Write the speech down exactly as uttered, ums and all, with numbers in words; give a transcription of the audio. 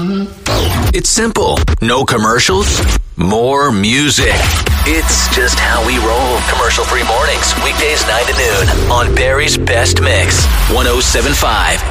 It's simple. No commercials, more music. It's just how we roll. Commercial-free mornings, weekdays nine to noon on Barry's Best Mix, one oh seven point five